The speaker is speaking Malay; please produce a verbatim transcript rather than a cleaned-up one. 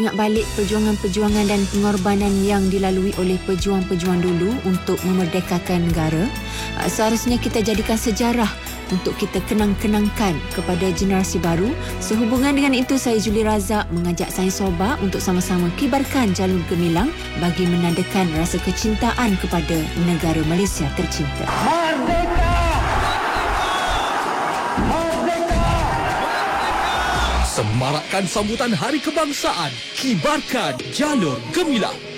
Ingat balik perjuangan-perjuangan dan pengorbanan yang dilalui oleh pejuang-pejuang dulu untuk memerdekakan negara. Seharusnya kita jadikan sejarah untuk kita kenang-kenangkan kepada generasi baru. Sehubungan dengan itu, saya Julie Razak mengajak Sains Soba untuk sama-sama kibarkan jalur gemilang bagi menandakan rasa kecintaan kepada negara Malaysia tercinta. Merdeka! Semarakkan sambutan Hari Kebangsaan. Kibarkan jalur gemilang.